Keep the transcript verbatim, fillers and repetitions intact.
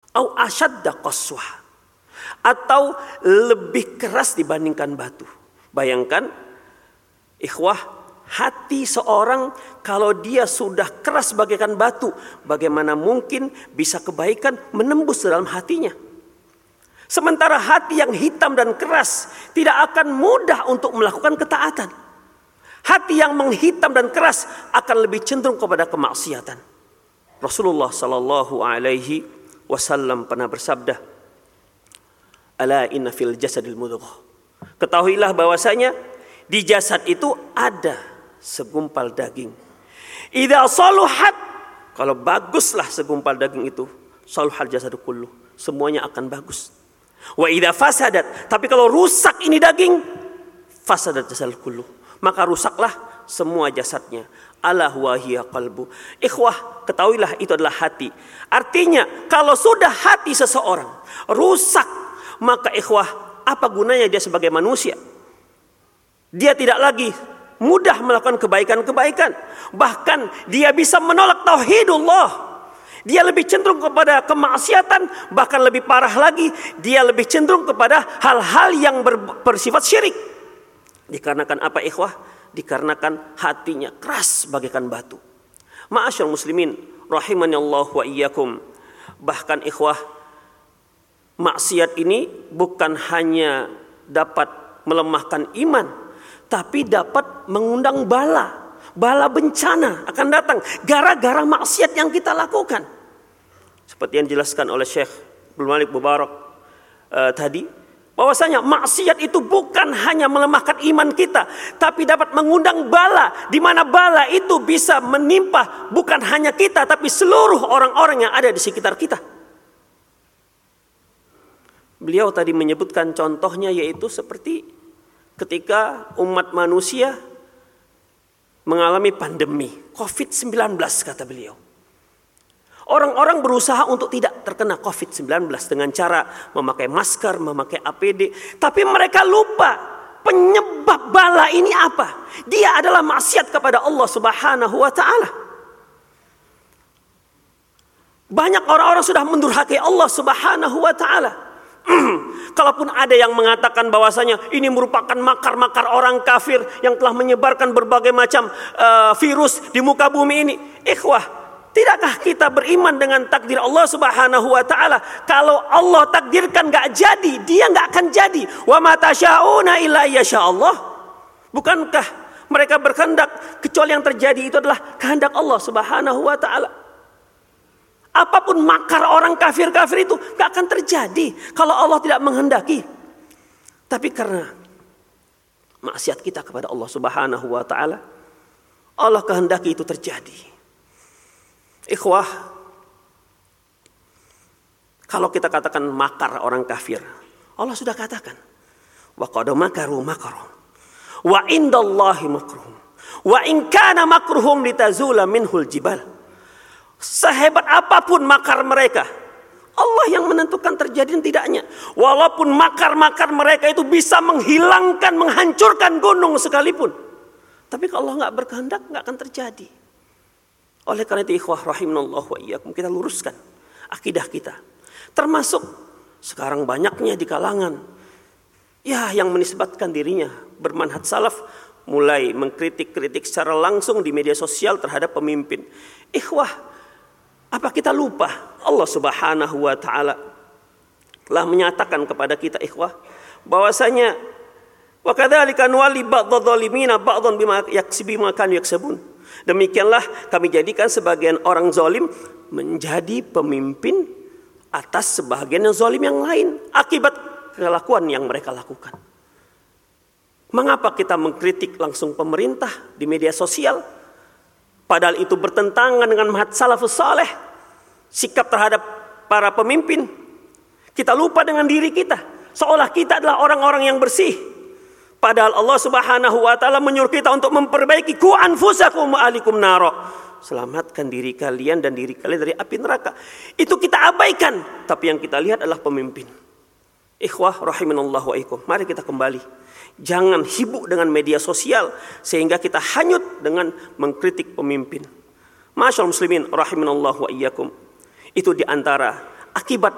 Au ashadda qaswah, atau lebih keras dibandingkan batu. Bayangkan ikhwah, hati seorang kalau dia sudah keras bagaikan batu, bagaimana mungkin bisa kebaikan menembus dalam hatinya? Sementara hati yang hitam dan keras tidak akan mudah untuk melakukan ketaatan. Hati yang menghitam dan keras akan lebih cenderung kepada kemaksiatan. Rasulullah sallallahu alaihi wasallam pernah bersabda, "Ala inna fil jasadil mudghah." Ketahuilah bahwasanya di jasad itu ada segumpal daging. Idza saluhat, kalau baguslah segumpal daging itu, saluhal jasadu kullu, semuanya akan bagus. Wa idza fasadat, tapi kalau rusak ini daging, fasadat jasadu kullu, maka rusaklah semua jasadnya. Ala huwa hiya qalbu. Ikhwah, ketahuilah itu adalah hati. Artinya kalau sudah hati seseorang rusak, maka ikhwah, apa gunanya dia sebagai manusia? Dia tidak lagi mudah melakukan kebaikan-kebaikan. Bahkan dia bisa menolak tauhidullah. Dia lebih cenderung kepada kemaksiatan. Bahkan lebih parah lagi, dia lebih cenderung kepada hal-hal yang bersifat syirik. Dikarenakan apa ikhwah? Dikarenakan hatinya keras bagaikan batu. Ma'asyarul muslimin rahimani Allah wa iyyakum. Bahkan ikhwah, maksiat ini bukan hanya dapat melemahkan iman, tapi dapat mengundang bala. Bala bencana akan datang gara-gara maksiat yang kita lakukan. Seperti yang dijelaskan oleh Syekh Abdul Malik Mubarak uh, tadi, bahwasanya maksiat itu bukan hanya melemahkan iman kita, tapi dapat mengundang bala, di mana bala itu bisa menimpa bukan hanya kita, tapi seluruh orang-orang yang ada di sekitar kita. Beliau tadi menyebutkan contohnya, yaitu seperti ketika umat manusia mengalami pandemi covid sembilan belas, kata beliau. Orang-orang berusaha untuk tidak terkena covid sembilan belas dengan cara memakai masker, memakai A P D. Tapi mereka lupa penyebab bala ini apa. Dia adalah maksiat kepada Allah Subhanahu wa ta'ala. Banyak orang-orang sudah mendurhakai Allah Subhanahu wa ta'ala. Kalaupun ada yang mengatakan bahwasanya ini merupakan makar-makar orang kafir yang telah menyebarkan berbagai macam uh, virus di muka bumi ini. Ikhwah, tidakkah kita beriman dengan takdir Allah Subhanahu wa ta'ala? Kalau Allah takdirkan gak jadi, dia gak akan jadi. Wa ma tasyauna illa yasha'allah. Bukankah mereka berkehendak kecuali yang terjadi itu adalah kehendak Allah Subhanahu wa ta'ala? Apapun makar orang kafir-kafir itu gak akan terjadi kalau Allah tidak menghendaki. Tapi karena maksiat kita kepada Allah Subhanahu wa ta'ala, Allah kehendaki itu terjadi. Ikhwah, kalau kita katakan makar orang kafir, Allah sudah katakan, wa qad makaru makarum wa indallahi makruhum wa in kana makruhum litazula minhul jibal. Sehebat apapun makar mereka, Allah yang menentukan terjadi dan tidaknya. Walaupun makar-makar mereka itu bisa menghilangkan, menghancurkan gunung sekalipun, tapi kalau Allah nggak berkehendak, nggak akan terjadi. Oleh karena itu ikhwah rahimanallah wa iyyakum, kita luruskan akidah kita. Termasuk sekarang banyaknya di kalangan ya yang menisbatkan dirinya bermanhaj salaf, mulai mengkritik-kritik secara langsung di media sosial terhadap pemimpin. Ikhwah, apa kita lupa Allah Subhanahu wa ta'ala telah menyatakan kepada kita ikhwah bahwasanya wa kadzalika nuwalli ba'dadh-dhalimina ba'dhan bima yaksibu ma kanu yaksubun. Demikianlah kami jadikan sebagian orang zalim menjadi pemimpin atas sebagian yang zalim yang lain akibat kelakuan yang mereka lakukan. Mengapa kita mengkritik langsung pemerintah di media sosial? Padahal itu bertentangan dengan manhaj salafus saleh, sikap terhadap para pemimpin. Kita lupa dengan diri kita, seolah kita adalah orang-orang yang bersih. Padahal Allah Subhanahu wa ta'ala menyuruh kita untuk memperbaiki ku anfusakum wa ahlikum nara. Selamatkan diri kalian dan diri kalian dari api neraka. Itu kita abaikan, tapi yang kita lihat adalah pemimpin. Ikhwah rahimanallah wa iyyakum, mari kita kembali. Jangan sibuk dengan media sosial sehingga kita hanyut dengan mengkritik pemimpin. Masyaallah muslimin rahimanallah wa iyyakum. Itu diantara akibat